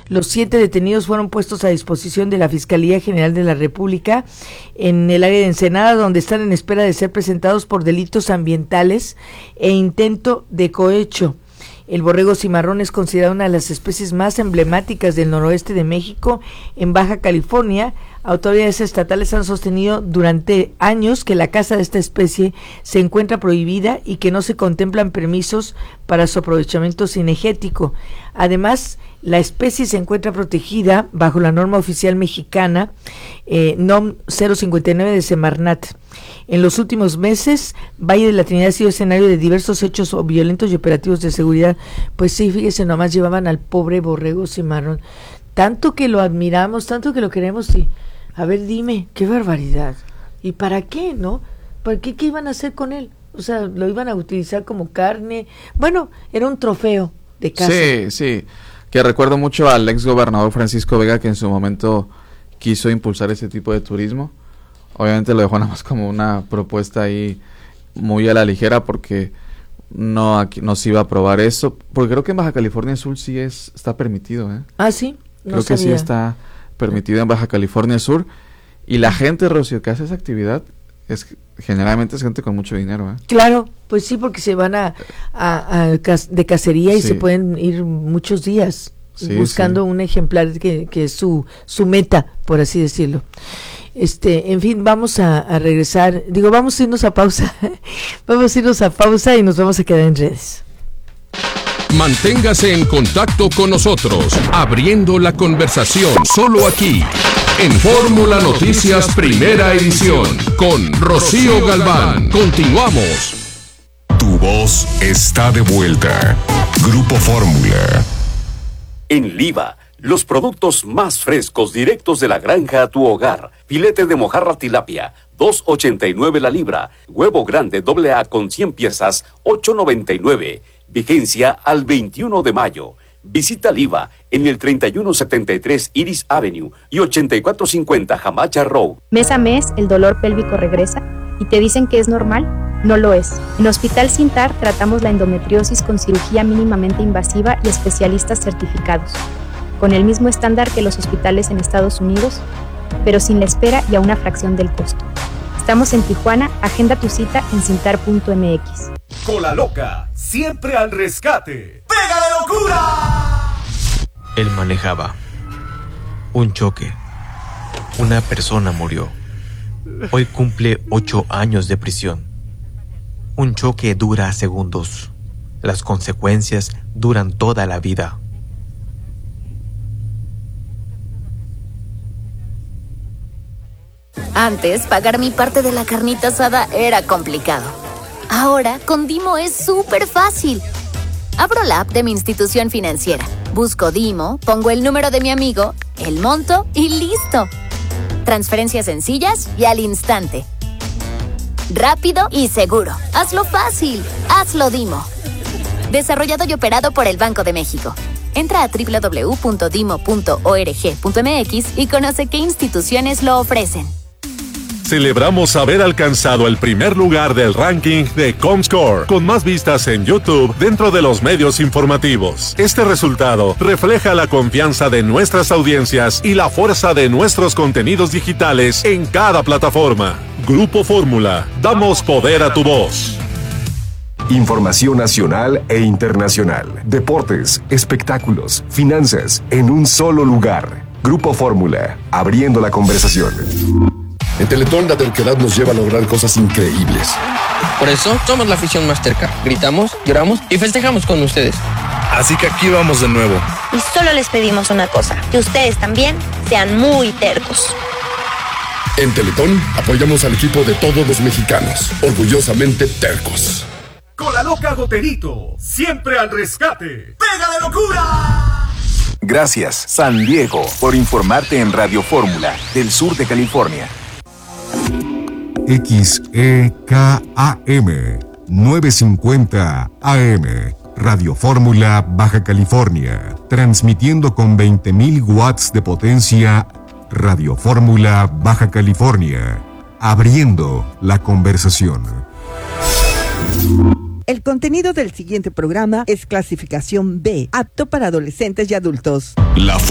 Los 7 detenidos fueron puestos a disposición de la Fiscalía General de la República en el área de Ensenada, donde están en espera de ser presentados por delitos ambientales e intento de cohecho. El borrego cimarrón es considerado una de las especies más emblemáticas del noroeste de México. En Baja California, autoridades estatales han sostenido durante años que la caza de esta especie se encuentra prohibida y que no se contemplan permisos para su aprovechamiento cinegético. Además, la especie se encuentra protegida bajo la norma oficial mexicana NOM 059 de Semarnat. En los últimos meses, Valle de la Trinidad ha sido escenario de diversos hechos violentos y operativos de seguridad. Pues sí, fíjese, nomás llevaban al pobre borrego cimarrón. Tanto que lo admiramos, tanto que lo queremos, y a ver, dime, qué barbaridad. ¿Y para qué, no? ¿Para qué iban a hacer con él? O sea, lo iban a utilizar como carne. Bueno, era un trofeo de caza. Sí, que recuerdo mucho al ex gobernador Francisco Vega, que en su momento quiso impulsar ese tipo de turismo. Obviamente lo dejó nada más como una propuesta ahí muy a la ligera, porque no se iba a aprobar eso, porque creo que en Baja California Sur sí está permitido, ¿eh? Ah, sí, no creo sabía. Que sí está permitido en Baja California Sur, y la gente, Rocío, que hace esa actividad generalmente es gente con mucho dinero, ¿eh? Claro, pues sí, porque se van de cacería y se pueden ir muchos días buscando un ejemplar que es su meta, por así decirlo. En fin, vamos a regresar, vamos a irnos a pausa, y nos vamos a quedar en redes. Manténgase en contacto con nosotros, abriendo la conversación, solo aquí, en Fórmula Noticias Primera Edición, con Rocío Galván. Continuamos. Tu voz está de vuelta. Grupo Fórmula. En Liva, los productos más frescos directos de la granja a tu hogar. Filete de mojarra tilapia, $2.89 la libra. Huevo grande AA con 100 piezas, $8.99. Vigencia al 21 de mayo. Visita Liva en el 3173 Iris Avenue y 8450 Hamacha Road. Mes a mes, el dolor pélvico regresa y te dicen que es normal. No lo es. En Hospital Sintar tratamos la endometriosis con cirugía mínimamente invasiva y especialistas certificados, con el mismo estándar que los hospitales en Estados Unidos, pero sin la espera y a una fracción del costo. Estamos en Tijuana, agenda tu cita en cintar.mx. Cola Loca, siempre al rescate. ¡Pega de locura! Él manejaba. Un choque. Una persona murió. Hoy cumple 8 años de prisión. Un choque dura segundos. Las consecuencias duran toda la vida. Antes, pagar mi parte de la carnita asada era complicado. Ahora, con Dimo es súper fácil. Abro la app de mi institución financiera, busco Dimo, pongo el número de mi amigo, el monto y listo. Transferencias sencillas y al instante. Rápido y seguro. Hazlo fácil. Hazlo Dimo. Desarrollado y operado por el Banco de México. Entra a www.dimo.org.mx y conoce qué instituciones lo ofrecen. Celebramos haber alcanzado el primer lugar del ranking de Comscore, con más vistas en YouTube dentro de los medios informativos. Este resultado refleja la confianza de nuestras audiencias y la fuerza de nuestros contenidos digitales en cada plataforma. Grupo Fórmula, damos poder a tu voz. Información nacional e internacional, deportes, espectáculos, finanzas, en un solo lugar. Grupo Fórmula, abriendo la conversación. En Teletón la terquedad nos lleva a lograr cosas increíbles. Por eso somos la afición más terca. Gritamos, lloramos y festejamos con ustedes. Así que aquí vamos de nuevo. Y solo les pedimos una cosa, que ustedes también sean muy tercos. En Teletón apoyamos al equipo de todos los mexicanos, orgullosamente tercos. Cola Loca Goterito, siempre al rescate. ¡Pega de locura! Gracias, San Diego, por informarte en Radio Fórmula, del sur de California. XEKAM 950 AM Radio Fórmula Baja California, transmitiendo con 20.000 watts de potencia. Radio Fórmula Baja California, abriendo la conversación. El contenido del siguiente programa es clasificación B, apto para adolescentes y adultos.